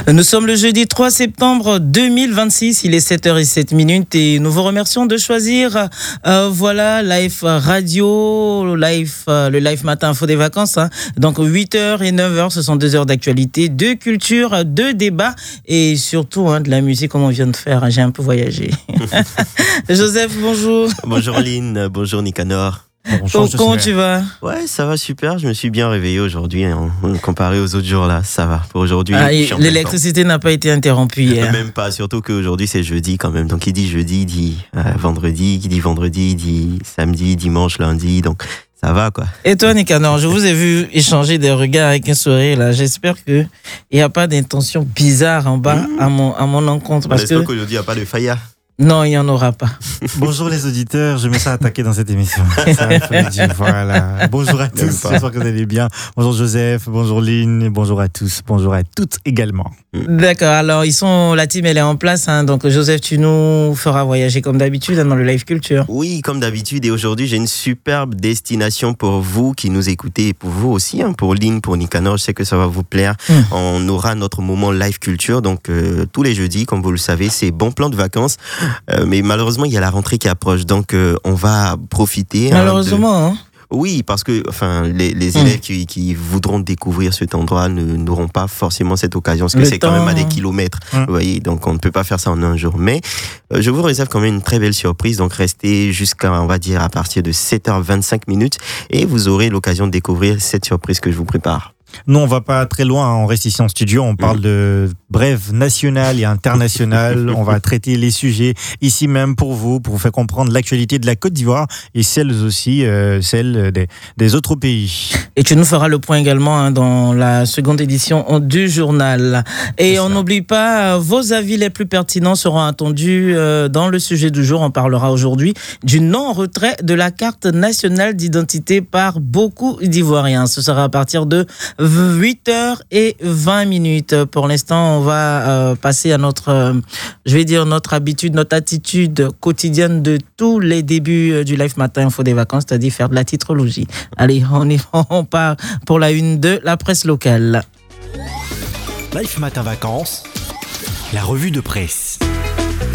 Nous sommes le jeudi 3 septembre 2026, il est 7h07 et nous vous remercions de choisir Live Radio, le live matin info des vacances. Donc 8h et 9h, ce sont 2 heures d'actualité, de culture, de débat et surtout de la musique comme on vient de faire. J'ai un peu voyagé. Joseph, bonjour. Bonjour Lynn, bonjour Nicanor. Bonjour, comment tu vas? Ouais, ça va super. Je me suis bien réveillé aujourd'hui comparé aux autres jours là. Ça va. Pour aujourd'hui, l'électricité n'a pas été interrompue hier. Même pas. Surtout qu'aujourd'hui c'est jeudi quand même. Donc qui dit jeudi dit vendredi. Qui dit vendredi dit samedi, dimanche, lundi. Donc ça va quoi. Et toi Nicanor, je vous ai vu échanger des regards avec un sourire là. J'espère que il n'y a pas d'intention bizarre en bas à mon encontre. Parce que qu'aujourd'hui il n'y a pas de faïa. Non, il n'y en aura pas. Bonjour les auditeurs, je me sens attaqué dans cette émission. Ça, il faut le dire, voilà. Bonjour à tous, j'espère que vous allez bien. Bonjour Joseph, bonjour Lynn, bonjour à tous, bonjour à toutes également. D'accord, alors la team elle est en place, donc Joseph, tu nous feras voyager comme d'habitude dans le Live Culture. Oui, comme d'habitude, et aujourd'hui j'ai une superbe destination pour vous qui nous écoutez et pour vous aussi, pour Lynn, pour Nicanor, je sais que ça va vous plaire. On aura notre moment Live Culture, donc tous les jeudis, comme vous le savez, c'est bon plan de vacances. Mais malheureusement, il y a la rentrée qui approche, donc on va profiter. Malheureusement, Oui, parce que les élèves qui voudront découvrir cet endroit n'auront pas forcément cette occasion, parce que c'est quand même à des kilomètres. Vous voyez, donc on ne peut pas faire ça en un jour. Mais je vous réserve quand même une très belle surprise, donc restez jusqu'à, on va dire, à partir de 7h25 et vous aurez l'occasion de découvrir cette surprise que je vous prépare. Nous, on va pas très loin, on reste ici en studio, on parle de brève nationale et internationale, on va traiter les sujets ici même pour vous faire comprendre l'actualité de la Côte d'Ivoire et celles des autres pays. Et tu nous feras le point également dans la seconde édition du journal. Et on n'oublie pas, vos avis les plus pertinents seront attendus dans le sujet du jour. On parlera aujourd'hui du non-retrait de la carte nationale d'identité par beaucoup d'Ivoiriens. Ce sera à partir de 8h20. Pour l'instant, on va passer à notre habitude, notre attitude quotidienne de tous les débuts du Live Matin Info des Vacances, c'est-à-dire faire de la titrologie. Allez, on part pour la une de la presse locale. Live Matin Vacances, la revue de presse.